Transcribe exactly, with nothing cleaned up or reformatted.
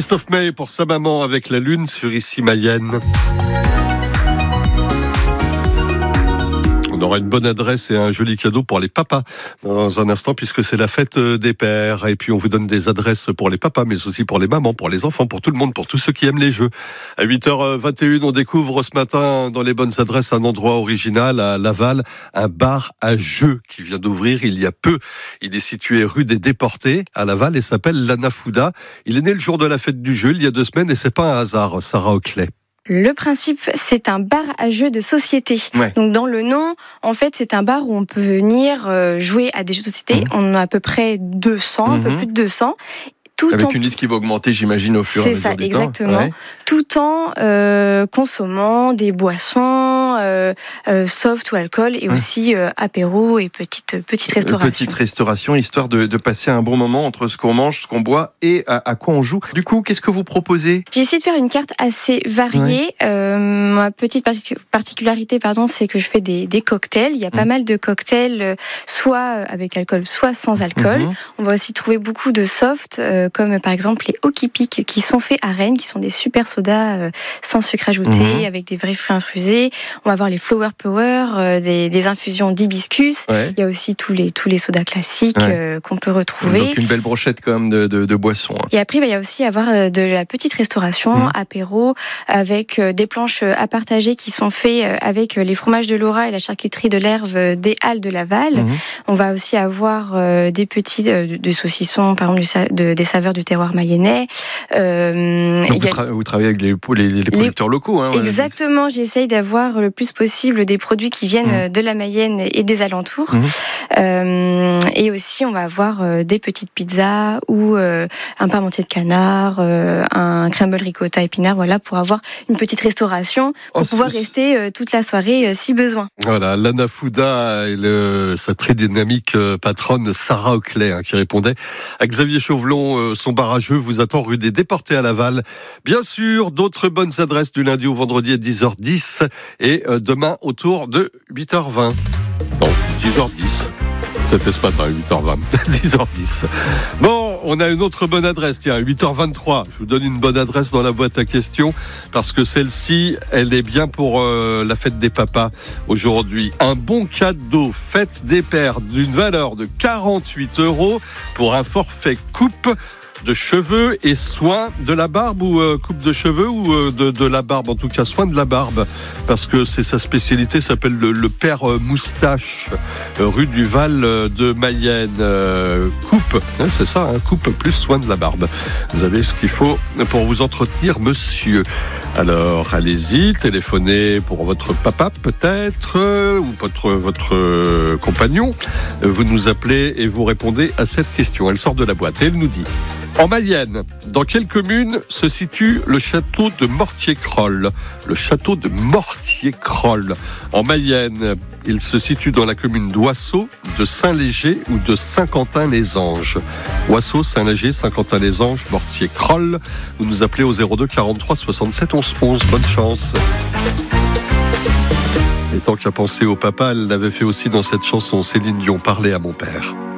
Christophe Maé pour sa maman avec la lune sur Ici Mayenne. On aura une bonne adresse et un joli cadeau pour les papas dans un instant puisque c'est la fête des pères. Et puis on vous donne des adresses pour les papas mais aussi pour les mamans, pour les enfants, pour tout le monde, pour tous ceux qui aiment les jeux. À huit heures vingt et une, on découvre ce matin dans les bonnes adresses un endroit original à Laval, un bar à jeux qui vient d'ouvrir il y a peu. Il est situé rue des Déportés à Laval et s'appelle l'Anafuda. Il est né le jour de la fête du jeu il y a deux semaines et c'est pas un hasard, Sarah Oakley. Le principe, c'est un bar à jeux de société. Ouais. Donc dans le nom, en fait, c'est un bar où on peut venir jouer à des jeux de société. Mmh. On en a à peu près deux cents, mmh. un peu plus de deux cents. Tout Avec en... une liste qui va augmenter, j'imagine, au fur et à mesure du temps. C'est ça, exactement. Ouais. Tout en euh, consommant des boissons, euh, euh, soft ou alcool, et mmh. aussi euh, apéro et petite petite restauration. Petite restauration, histoire de, de passer un bon moment entre ce qu'on mange, ce qu'on boit et à, à quoi on joue. Du coup, qu'est-ce que vous proposez ? J'ai essayé de faire une carte assez variée. Ouais. Euh, ma petite particularité, pardon, c'est que je fais des, des cocktails. Il y a mmh. pas mal de cocktails, soit avec alcool, soit sans alcool. Mmh. On va aussi trouver beaucoup de soft. Euh, comme par exemple les Hockey-Pick qui sont faits à Rennes, qui sont des super sodas euh, sans sucre ajouté, mmh. avec des vrais fruits infusés. On va avoir les Flower Power, euh, des, des infusions d'hibiscus. Ouais. Il y a aussi tous les, tous les sodas classiques ouais. euh, qu'on peut retrouver. Donc une belle brochette quand même de, de, de boissons. Hein. Et après, bah, il va y a aussi avoir euh, de la petite restauration, mmh. apéro, avec euh, des planches à partager qui sont faites euh, avec les fromages de Laura et la charcuterie de l'Herve des Halles de Laval. Mmh. On va aussi avoir euh, des petits euh, de saucissons, par exemple, de, des saveurs du terroir mayennais. Euh, Donc vous, tra- vous travaillez avec les, les, les producteurs les... locaux. Hein, Exactement, j'essaye d'avoir le plus possible des produits qui viennent mmh. de la Mayenne et des alentours. Mmh. Euh, et aussi, on va avoir euh, des petites pizzas ou euh, un parmentier de canard, euh, un crumble ricotta épinard, voilà, pour avoir une petite restauration, pour oh, pouvoir c'est... rester euh, toute la soirée euh, si besoin. Voilà, l'Anafuda et le, sa très dynamique euh, patronne Sarah Oakley hein, qui répondait à Xavier Chauvelon. Euh, son bar à jeux vous attend rue des Déportés à Laval. Bien sûr, d'autres bonnes adresses du lundi au vendredi à dix heures dix et euh, demain autour de huit heures vingt. Non, dix heures dix. C'était ce matin, huit heures vingt. dix heures dix. Bon, on a une autre bonne adresse, tiens, huit heures vingt-trois. Je vous donne une bonne adresse dans la boîte à questions parce que celle-ci, elle est bien pour euh, la fête des papas aujourd'hui. Un bon cadeau fête des pères d'une valeur de quarante-huit euros pour un forfait coupe de cheveux et soin de la barbe ou euh, coupe de cheveux ou euh, de, de la barbe, en tout cas soin de la barbe parce que c'est sa spécialité, s'appelle le, le père euh, moustache euh, rue du Val euh, de Mayenne. euh, coupe, hein, c'est ça, hein, coupe plus soin de la barbe. Vous avez ce qu'il faut pour vous entretenir, monsieur. Alors allez-y, téléphonez pour votre papa peut-être euh, ou votre, votre euh, compagnon. Vous nous appelez et vous répondez à cette question. Elle sort de la boîte et elle nous dit: en Mayenne, dans quelle commune se situe le château de Mortier-Croll ? Le château de Mortier-Croll. En Mayenne, il se situe dans la commune d'Oisseau, de Saint-Léger ou de Saint-Quentin-les-Anges. Oisseau, Saint-Léger, Saint-Quentin-les-Anges, Mortier-Croll. Vous nous appelez au zéro deux quarante-trois soixante-sept onze onze. Bonne chance. Et tant qu'à penser au papa, elle l'avait fait aussi dans cette chanson, Céline Dion, Parler à mon père.